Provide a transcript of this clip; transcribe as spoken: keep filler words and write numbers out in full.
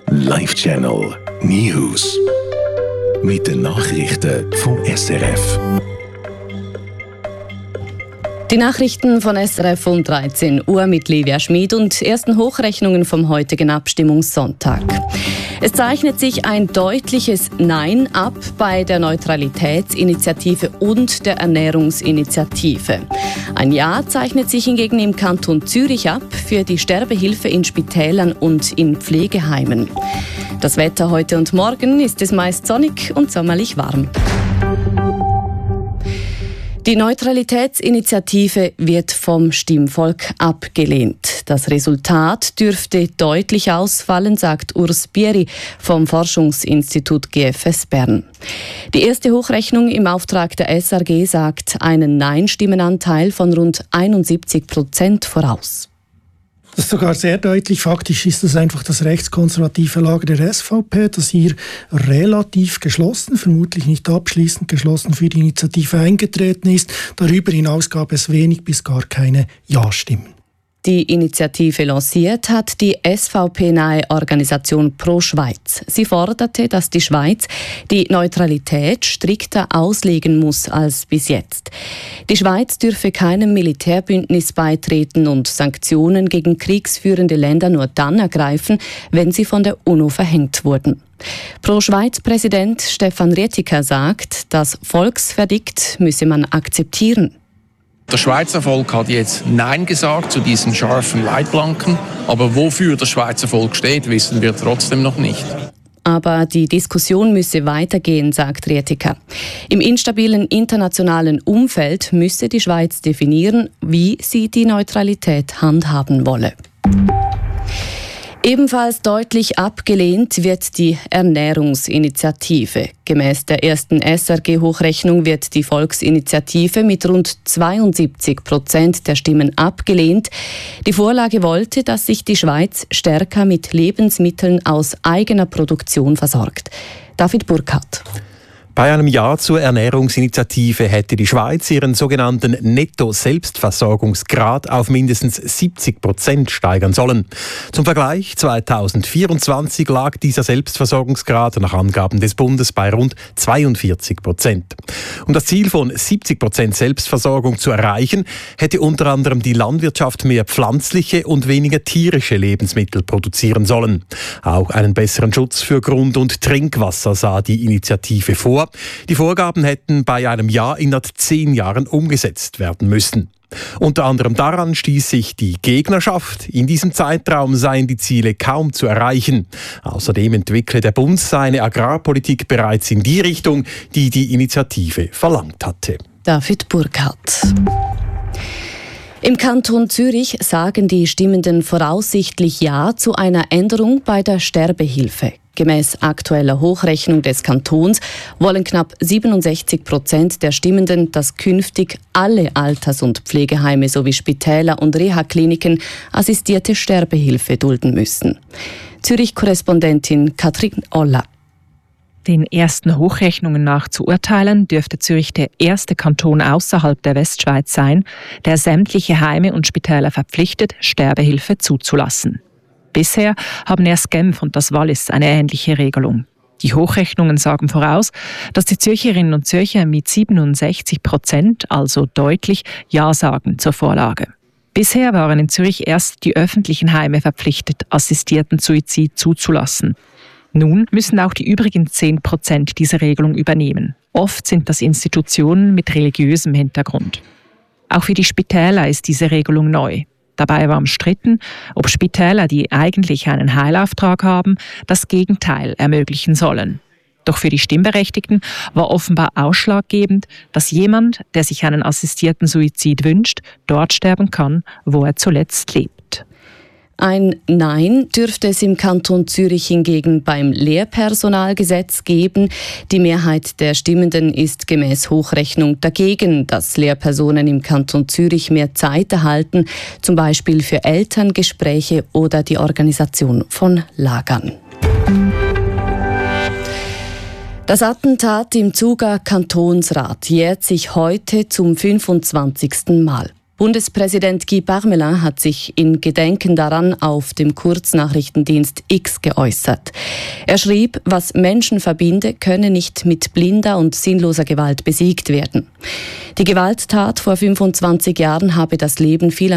Live-Channel News. Mit den Nachrichten vom S R F. Die Nachrichten von S R F um dreizehn Uhr mit Livia Schmid und ersten Hochrechnungen vom heutigen Abstimmungssonntag. Es zeichnet sich ein deutliches Nein ab bei der Neutralitätsinitiative und der Ernährungsinitiative. Ein Ja zeichnet sich hingegen im Kanton Zürich ab für die Sterbehilfe in Spitälern und in Pflegeheimen. Das Wetter heute und morgen ist es meist sonnig und sommerlich warm. Die Neutralitätsinitiative wird vom Stimmvolk abgelehnt. Das Resultat dürfte deutlich ausfallen, sagt Urs Bieri vom Forschungsinstitut G F S Bern. Die erste Hochrechnung im Auftrag der S R G sagt einen Nein-Stimmenanteil von rund einundsiebzig Prozent voraus. Das ist sogar sehr deutlich. Faktisch ist das einfach das rechtskonservative Lager der S V P, das hier relativ geschlossen, vermutlich nicht abschließend geschlossen für die Initiative eingetreten ist. Darüber hinaus gab es wenig bis gar keine Ja-Stimmen. Die Initiative lanciert hat die S V P-nahe Organisation Pro Schweiz. Sie forderte, dass die Schweiz die Neutralität strikter auslegen muss als bis jetzt. Die Schweiz dürfe keinem Militärbündnis beitreten und Sanktionen gegen kriegsführende Länder nur dann ergreifen, wenn sie von der UNO verhängt wurden. Pro-Schweiz-Präsident Stefan Rietiker sagt, das Volksverdikt müsse man akzeptieren. Der Schweizer Volk hat jetzt Nein gesagt zu diesen scharfen Leitplanken, aber wofür das Schweizer Volk steht, wissen wir trotzdem noch nicht. Aber die Diskussion müsse weitergehen, sagt Rietiker. Im instabilen internationalen Umfeld müsse die Schweiz definieren, wie sie die Neutralität handhaben wolle. Ebenfalls deutlich abgelehnt wird die Ernährungsinitiative. Gemäss der ersten S R G-Hochrechnung wird die Volksinitiative mit rund zweiundsiebzig Prozent der Stimmen abgelehnt. Die Vorlage wollte, dass sich die Schweiz stärker mit Lebensmitteln aus eigener Produktion versorgt. David Burkhardt. Bei einem Ja zur Ernährungsinitiative hätte die Schweiz ihren sogenannten Netto-Selbstversorgungsgrad auf mindestens siebzig Prozent steigern sollen. Zum Vergleich, zweitausendvierundzwanzig lag dieser Selbstversorgungsgrad nach Angaben des Bundes bei rund zweiundvierzig Prozent. Um das Ziel von siebzig Prozent Selbstversorgung zu erreichen, hätte unter anderem die Landwirtschaft mehr pflanzliche und weniger tierische Lebensmittel produzieren sollen. Auch einen besseren Schutz für Grund- und Trinkwasser sah die Initiative vor. Die Vorgaben hätten bei einem Ja innerhalb zehn Jahren umgesetzt werden müssen. Unter anderem daran stieß sich die Gegnerschaft. In diesem Zeitraum seien die Ziele kaum zu erreichen. Außerdem entwickle der Bund seine Agrarpolitik bereits in die Richtung, die die Initiative verlangt hatte. David Burkhardt. Im Kanton Zürich sagen die Stimmenden voraussichtlich Ja zu einer Änderung bei der Sterbehilfe. Gemäss aktueller Hochrechnung des Kantons wollen knapp siebenundsechzig Prozent der Stimmenden, dass künftig alle Alters- und Pflegeheime sowie Spitäler und Reha-Kliniken assistierte Sterbehilfe dulden müssen. Zürich-Korrespondentin Katrin Olla. Den ersten Hochrechnungen nach zu urteilen, dürfte Zürich der erste Kanton außerhalb der Westschweiz sein, der sämtliche Heime und Spitäler verpflichtet, Sterbehilfe zuzulassen. Bisher haben erst Genf und das Wallis eine ähnliche Regelung. Die Hochrechnungen sagen voraus, dass die Zürcherinnen und Zürcher mit siebenundsechzig Prozent, also deutlich, Ja sagen zur Vorlage. Bisher waren in Zürich erst die öffentlichen Heime verpflichtet, assistierten Suizid zuzulassen. Nun müssen auch die übrigen zehn Prozent diese Regelung übernehmen. Oft sind das Institutionen mit religiösem Hintergrund. Auch für die Spitäler ist diese Regelung neu. Dabei war umstritten, ob Spitäler, die eigentlich einen Heilauftrag haben, das Gegenteil ermöglichen sollen. Doch für die Stimmberechtigten war offenbar ausschlaggebend, dass jemand, der sich einen assistierten Suizid wünscht, dort sterben kann, wo er zuletzt lebt. Ein Nein dürfte es im Kanton Zürich hingegen beim Lehrpersonalgesetz geben. Die Mehrheit der Stimmenden ist gemäß Hochrechnung dagegen, dass Lehrpersonen im Kanton Zürich mehr Zeit erhalten, zum Beispiel für Elterngespräche oder die Organisation von Lagern. Das Attentat im Zuger Kantonsrat jährt sich heute zum fünfundzwanzigsten Mal. Bundespräsident Guy Parmelin hat sich in Gedenken daran auf dem Kurznachrichtendienst X geäußert. Er schrieb, was Menschen verbinde, könne nicht mit blinder und sinnloser Gewalt besiegt werden. Die Gewalttat vor fünfundzwanzig Jahren habe das Leben vieler